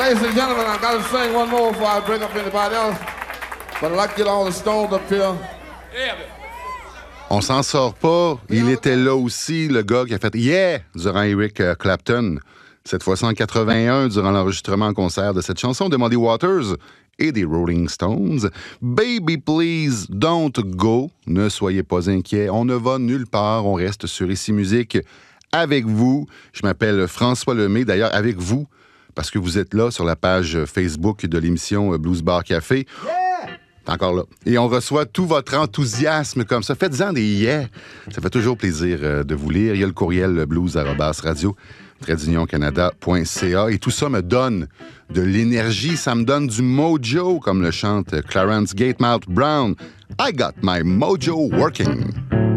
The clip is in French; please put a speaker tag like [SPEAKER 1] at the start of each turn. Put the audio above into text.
[SPEAKER 1] Ladies and gentlemen, I gotta sing one more before I bring up anybody else. But I'd like to get all the stones up here. Yeah.
[SPEAKER 2] On s'en sort pas. Il était là aussi, le gars qui a fait « Yeah » durant Eric Clapton. Cette fois-ci en 81, durant l'enregistrement en concert de cette chanson de Muddy Waters et des Rolling Stones. « Baby, please don't go ». Ne soyez pas inquiets. On ne va nulle part. On reste sur Ici Musique avec vous. Je m'appelle François Lemay. D'ailleurs, avec vous, parce que vous êtes là sur la page Facebook de l'émission Blues Bar Café. Yeah! Encore là. Et on reçoit tout votre enthousiasme comme ça. Faites-en des yeah. Ça fait toujours plaisir de vous lire. Il y a le courriel blues@radio-canada.ca et tout ça me donne de l'énergie. Ça me donne du mojo, comme le chante Clarence Gatemouth Brown. I got my mojo working.